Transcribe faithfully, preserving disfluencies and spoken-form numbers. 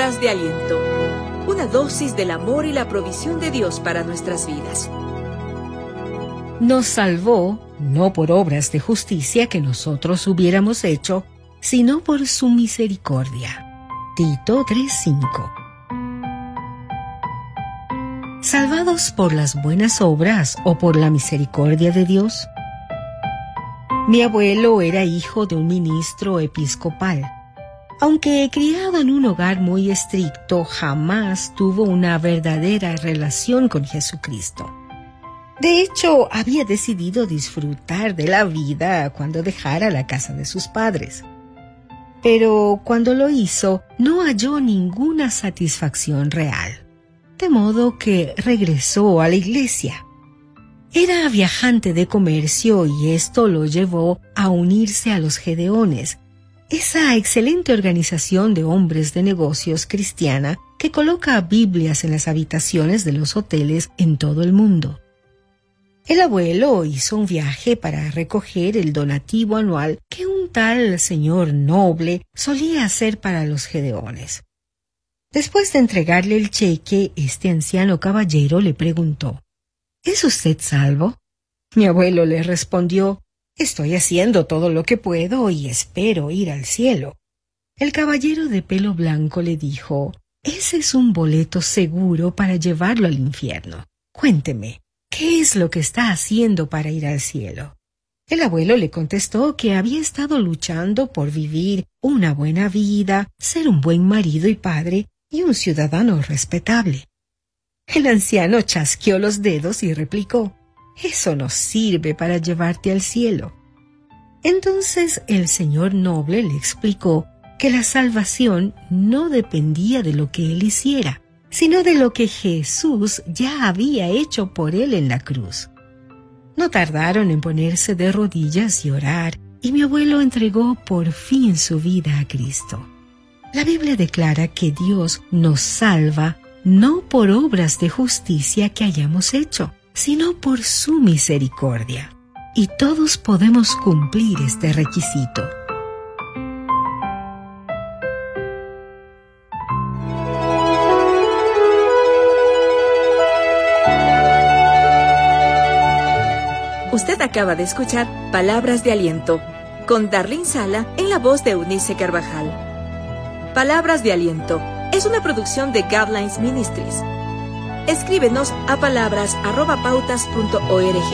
Palabras de aliento. Una dosis del amor y la provisión de Dios para nuestras vidas. Nos salvó, no por obras de justicia que nosotros hubiéramos hecho, sino por su misericordia. Tito tres cinco. ¿Salvados por las buenas obras o por la misericordia de Dios? Mi abuelo era hijo de un ministro episcopal. Aunque criado en un hogar muy estricto, jamás tuvo una verdadera relación con Jesucristo. De hecho, había decidido disfrutar de la vida cuando dejara la casa de sus padres. Pero cuando lo hizo, no halló ninguna satisfacción real. De modo que regresó a la iglesia. Era viajante de comercio y esto lo llevó a unirse a los Gedeones, esa excelente organización de hombres de negocios cristiana que coloca Biblias en las habitaciones de los hoteles en todo el mundo. El abuelo hizo un viaje para recoger el donativo anual que un tal señor noble solía hacer para los Gedeones. Después de entregarle el cheque, este anciano caballero le preguntó: ¿Es usted salvo? Mi abuelo le respondió: Estoy haciendo todo lo que puedo y espero ir al cielo. El caballero de pelo blanco le dijo: Ese es un boleto seguro para llevarlo al infierno. Cuénteme, ¿qué es lo que está haciendo para ir al cielo? El abuelo le contestó que había estado luchando por vivir una buena vida, ser un buen marido y padre y un ciudadano respetable. El anciano chasqueó los dedos y replicó: Eso no sirve para llevarte al cielo. Entonces el señor noble le explicó que la salvación no dependía de lo que él hiciera, sino de lo que Jesús ya había hecho por él en la cruz. No tardaron en ponerse de rodillas y orar, y mi abuelo entregó por fin su vida a Cristo. La Biblia declara que Dios nos salva no por obras de justicia que hayamos hecho, sino por su misericordia. Y todos podemos cumplir este requisito. Usted acaba de escuchar Palabras de Aliento, con Darlene Sala en la voz de Eunice Carvajal. Palabras de Aliento es una producción de Godlines Ministries. Escríbenos a palabras arroba pautas punto org.